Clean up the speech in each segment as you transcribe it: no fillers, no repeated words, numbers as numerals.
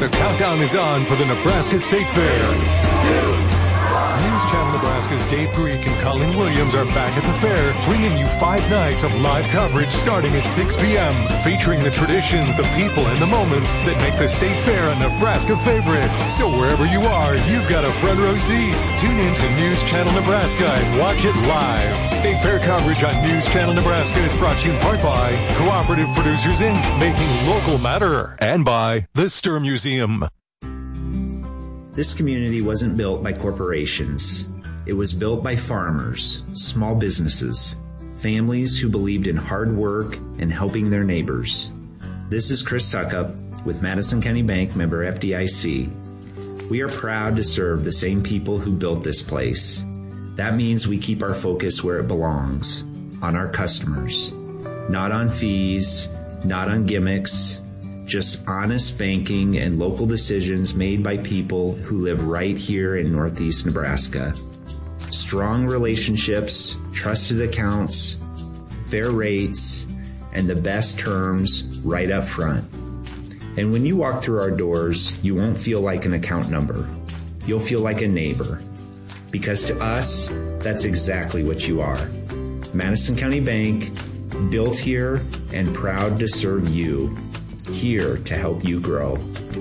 The countdown is on for the Nebraska State Fair. News Channel Nebraska's Dave Greek and Colleen Williams are back at the fair, bringing you 5 nights of live coverage starting at 6 p.m., featuring the traditions, the people, and the moments that make the State Fair a Nebraska favorite. So wherever you are, you've got a front row seat. Tune in to News Channel Nebraska and watch it live. State Fair coverage on News Channel Nebraska is brought to you in part by Cooperative Producers Inc., making local matter, and by the Stir Museum. This community wasn't built by corporations. It was built by farmers, small businesses, families who believed in hard work and helping their neighbors. This is Chris Suckup with Madison County Bank, member FDIC. We are proud to serve the same people who built this place. That means we keep our focus where it belongs, on our customers. Not on fees, not on gimmicks, just honest banking and local decisions made by people who live right here in Northeast Nebraska. Strong relationships, trusted accounts, fair rates, and the best terms right up front. And when you walk through our doors, you won't feel like an account number. You'll feel like a neighbor. Because to us, that's exactly what you are. Madison County Bank, built here and proud to serve you. Here to help you grow.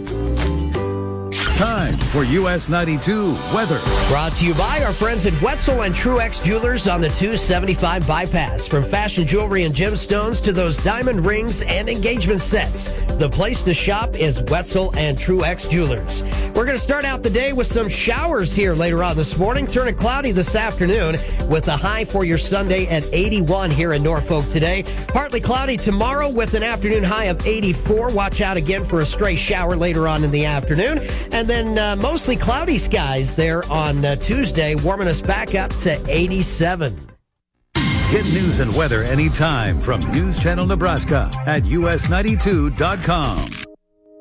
Time for US 92 weather. Brought to you by our friends at Wetzel and Truex Jewelers on the 275 bypass. From fashion jewelry and gemstones to those diamond rings and engagement sets, the place to shop is Wetzel and Truex Jewelers. We're going to start out the day with some showers here later on this morning. Turn it cloudy this afternoon with a high for your Sunday at 81 here in Norfolk today. Partly cloudy tomorrow with an afternoon high of 84. Watch out again for a stray shower later on in the afternoon. And then mostly cloudy skies there on Tuesday, warming us back up to 87. Get news and weather anytime from News Channel Nebraska at us92.com.